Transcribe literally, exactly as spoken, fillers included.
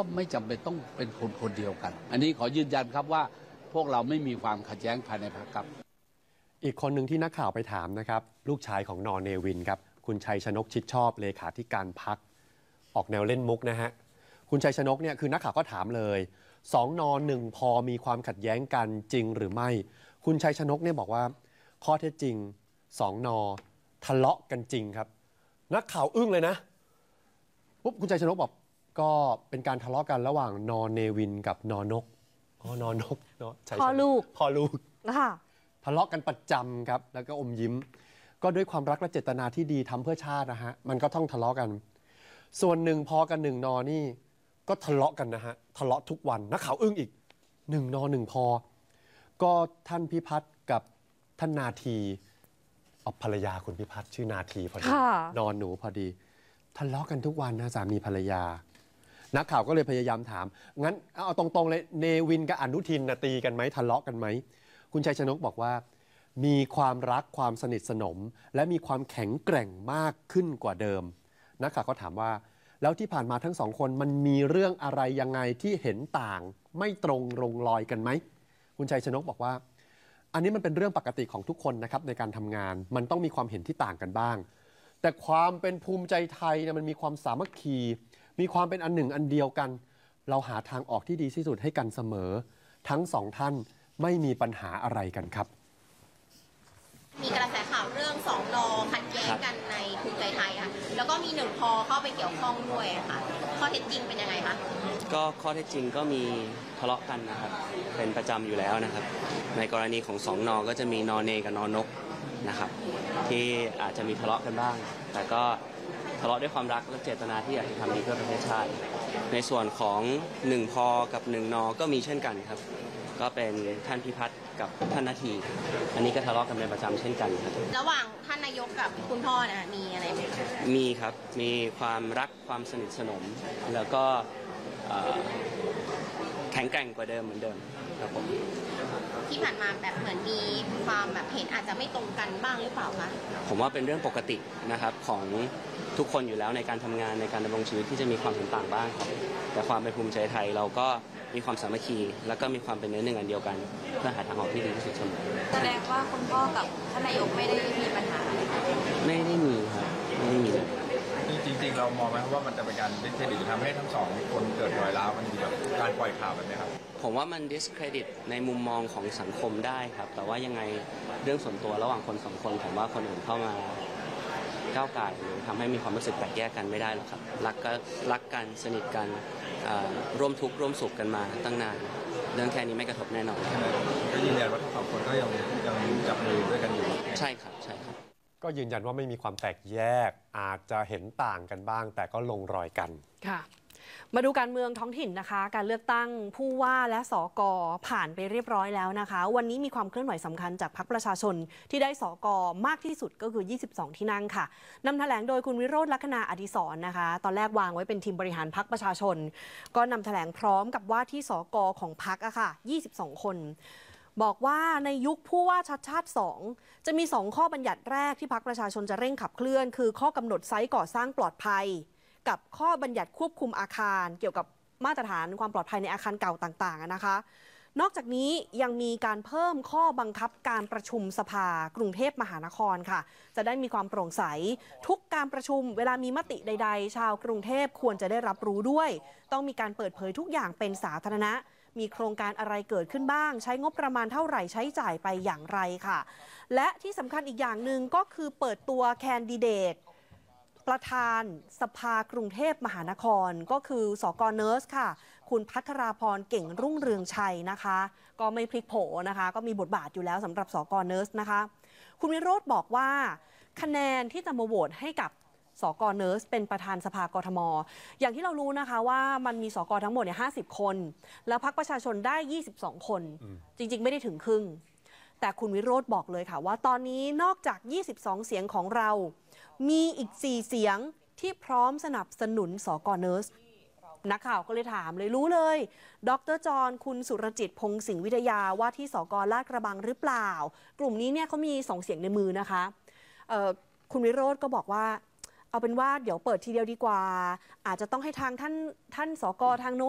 ไม่จำเป็นต้องเป็นคนคนเดียวกันอันนี้ขอยืนยันครับว่าพวกเราไม่มีความขัดแย้งภายในพรรคครับอีกคนหนึ่งที่นักข่าวไปถามนะครับลูกชายของนอเนวินครับคุณชัยชนกชิดชอบเลขาธิการพรรคออกแนวเล่นมุกนะฮะคุณชัยชนกเนี่ยคือนักข่าวก็ถามเลยสองนอหนึ่งพอมีความขัดแย้งกันจริงหรือไม่คุณชัยชนกเนี่ยบอกว่าข้อเท็จจริงสองนอทะเลาะกันจริงครับนักข่าวอึ้งเลยนะปุ๊บคุณชัยชนกบอกก็เป็นการทะเลาะกันระหว่างนอเนวินกับนอนกอ๋อนอนกเนาะพ่อลูกพ่อลูกค่ะทะเลาะกันประจำครับแล้วก็อมยิ้มก็ด้วยความรักและเจตนาที่ดีทำเพื่อชาตินะฮะมันก็ต้องทะเลาะกันส่วนหนึ่งพอกันหนึ่งนอนี่ก็ทะเลาะกันนะฮะทะเลาะทุกวันนักข่าวอึ้งอีกหนึ่งนอหนึ่งพอก็ท่านพิพัฒน์กับท่านนาทีเอาภรรยาคุณพิพัฒน์ชื่อนาทีพอดีนอนหนูพอดีทะเลาะกันทุกวันนะสามีภรรยานักข่าวก็เลยพยายามถามงั้นเอาตรงๆเลยเนวินกับอนุทินตีกันไหมทะเลาะกันไหมคุณชัยชนกบอกว่ามีความรักความสนิทสนมและมีความแข็งแกร่งมากขึ้นกว่าเดิมนักข่าวก็ถามว่าแล้วที่ผ่านมาทั้งสองคนมันมีเรื่องอะไรยังไงที่เห็นต่างไม่ตรงลงรอยกันไหมคุณชัยชนกบอกว่าอันนี้มันเป็นเรื่องปกติของทุกคนนะครับในการทำงานมันต้องมีความเห็นที่ต่างกันบ้างแต่ความเป็นภูมิใจไทยเนี่ยมันมีความสามัคคีมีความเป็นอันหนึ่งอันเดียวกันเราหาทางออกที่ดีที่สุดให้กันเสมอทั้งสองท่านไม่มีปัญหาอะไรกันครับมีกระแสข่าวเรื่องสองนอขัดแย้งกันในภูมิใจไทยค่ะแล้วก็มีหนึ่งพอเข้าไปเกี่ยวข้องด้วยค่ะข้อเท็จจริงเป็นยังไงคะก็ข้อเท็จจริงก็มีทะเลาะกันนะครับเป็นประจำอยู่แล้วนะครับในกรณีของสองนอก็จะมีนอเนกับนอนกนะครับที่อาจจะมีทะเลาะกันบ้างแต่ก็ทะเลาะด้วยความรักและเจตนาที่อยากจะทำดีเพื่อประเทศชาติในส่วนของหนึ่งพอกับหนึ่งนอก็มีเช่นกันครับก็เป็นท่านพิพัฒน์กับท่านนาทีอันนี้ก็ทะเลาะกันเป็นประจำเช่นกันครับระหว่างท่านนายกกับคุณพ่อนะมีอะไรไหมคะมีครับมีความรักความสนิทสนมแล้วก็แข็งแกร่งกว่าเดิมเหมือนเดิมครับผมที่ผ่านมาแบบเหมือนมีความแบบเห็นอาจจะไม่ตรงกันบ้างหรือเปล่าคะผมว่าเป็นเรื่องปกตินะครับของทุกคนอยู่แล้วในการทำงานในการดำรงชีวิตที่จะมีความเห็นต่างบ้างครับแต่ความเป็นภูมิใจไทยเราก็มีความสามัคคีแล้วก็มีความเป็นเนื้อหนึ่งอันเดียวกันเพื่อหาทางออกที่ดีที่สุดเสมอแสดงว่าคุณพ่อกับท่านนายกไม่ได้มีปัญหาอะไรไม่ได้มีครับไม่มีจริงๆเรามองไหมว่ามันจะเป็นการดิสเครดิตทำให้ทั้งสองคนเกิดรอยร้าวกันดีแบบการปล่อยข่าวแบบนี้ครับผมว่ามันดิสเครดิตในมุมมองของสังคมได้ครับแต่ว่ายังไงเรื่องส่วนตัวระหว่างคนสองคนผมว่าคนอื่นเข้ามาก้าวไก่หรือทำให้มีความรู้สึกแตกแยกกันไม่ได้หรอกครับรักก็รักกันสนิทกันร่วมทุกข์ร่วมสุขกันมาตั้งนานเรื่องแค่นี้ไม่กระทบแน่นอนก็ยืนยันว่าทั้งสองคนก็ยังยังจับมือด้วยกันอยู่ใช่ครับใช่ครับก็ยืนยันว่าไม่มีความแตกแยกอาจจะเห็นต่างกันบ้างแต่ก็ลงรอยกันค่ะมาดูการเมืองท้องถิ่นนะคะการเลือกตั้งผู้ว่าและสกผ่านไปเรียบร้อยแล้วนะคะวันนี้มีความเคลื่อนไหวสำคัญจากพรรคประชาชนที่ได้สกมากที่สุดก็คือยี่สิบสองที่นั่งค่ะนำแถลงโดยคุณวิโรจน์ลักษณะอดิศรนะคะตอนแรกวางไว้เป็นทีมบริหารพรรคประชาชนก็นำแถลงพร้อมกับว่าที่สกของพรรคอะค่ะยี่สิบสองคนบอกว่าในยุคผู้ว่าชัดชาติสองจะมีสองข้อบัญญัติแรกที่พรรคประชาชนจะเร่งขับเคลื่อนคือข้อกำหนดไซต์ก่อสร้างปลอดภัยกับข้อบัญญัติควบคุมอาคารเกี่ยวกับมาตรฐานความปลอดภัยในอาคารเก่าต่างๆนะคะนอกจากนี้ยังมีการเพิ่มข้อบังคับการประชุมสภากรุงเทพมหานครค่ะจะได้มีความโปร่งใสทุกการประชุมเวลามีมติใดๆชาวกรุงเทพควรจะได้รับรู้ด้วยต้องมีการเปิดเผยทุกอย่างเป็นสาธารณะมีโครงการอะไรเกิดขึ้นบ้างใช้งบประมาณเท่าไหร่ใช้จ่ายไปอย่างไรค่ะและที่สำคัญอีกอย่างหนึ่งก็คือเปิดตัวแคนดิเดตประธานสภากรุงเทพมหานครก็คือสก.เนิร์สค่ะคุณพัทราพรเก่งรุ่งเรืองชัยนะคะก็ไม่พลิกโผนะคะก็มีบทบาทอยู่แล้วสำหรับสก.เนิร์สนะคะคุณวิโรจน์บอกว่าคะแนนที่จะมาโหวตให้กับสก.เนิร์สเป็นประธานสภากทมอย่างที่เรารู้นะคะว่ามันมีสก.ทั้งหมดเนี่ยห้าสิบคนแล้วพรรคประชาชนได้ยี่สิบสองคนจริงๆไม่ได้ถึงครึ่งแต่คุณวิโรจน์บอกเลยค่ะว่าตอนนี้นอกจากยี่สิบสองเสียงของเรามีอีกสี่เสียงที่พร้อมสนับสนุนสก.เนิร์สนักข่าวก็เลยถามเลยรู้เลยดร.จรคุณสุรจิตพงศ์สิงห์วิทยาว่าที่สก.ลาดกระบังหรือเปล่ากลุ่มนี้เนี่ยเขามีสองเสียงในมือนะคะคุณวิโรจน์ก็บอกว่าเอาเป็นว่าเดี๋ยวเปิดทีเดียวดีกว่าอาจจะต้องให้ทางท่านท่านสก.ทางโน้น